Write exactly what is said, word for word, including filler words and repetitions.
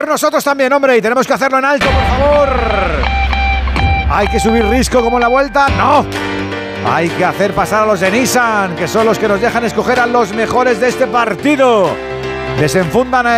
Nosotros también, hombre, y tenemos que hacerlo en alto, por favor. ¿Hay que subir risco como en la vuelta? ¡No! Hay que hacer pasar a los de Nissan, que son los que nos dejan escoger a los mejores de este partido. Desenfundan a